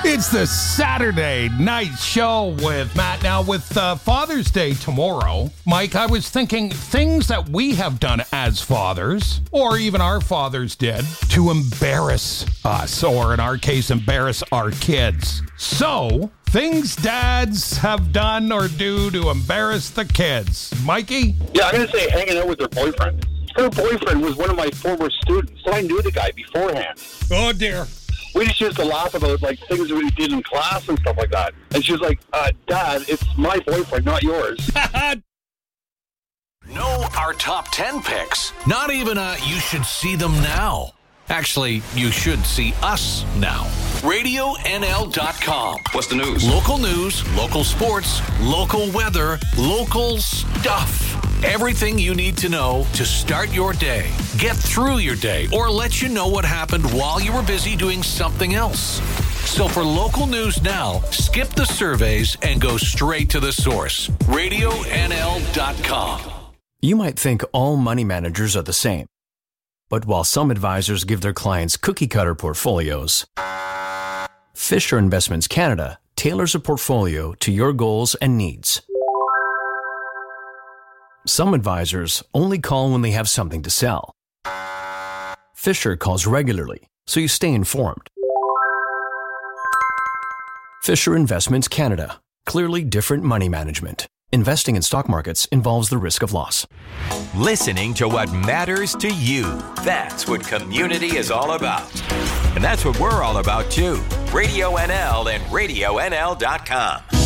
It's the Saturday night show with Matt. Now, with Father's Day tomorrow, Mike, I was thinking things that we have done as fathers, or even our fathers did, to embarrass us, or in our case, embarrass our kids. So, things dads have done or do to embarrass the kids. Mikey? Yeah, I'm going to say hanging out with her boyfriend. Her boyfriend was one of my former students, so I knew the guy beforehand. Oh, dear. We just used to laugh about, like, things we did in class and stuff like that. And she was like, Dad, it's my boyfriend, not yours. Know our top 10 picks. Not even you should see them now. Actually, you should see us now. RadioNL.com. What's the news? Local news, local sports, local weather, local stuff. Everything you need to know to start your day, get through your day, or let you know what happened while you were busy doing something else. So for local news now, skip the surveys and go straight to the source. RadioNL.com. You might think all money managers are the same. But while some advisors give their clients cookie-cutter portfolios, Fisher Investments Canada tailors a portfolio to your goals and needs. Some advisors only call when they have something to sell. Fisher calls regularly, so you stay informed. Fisher Investments Canada. Clearly different money management. Investing in stock markets involves the risk of loss. Listening to what matters to you. That's what community is all about. And that's what we're all about, too. Radio NL and RadioNL.com.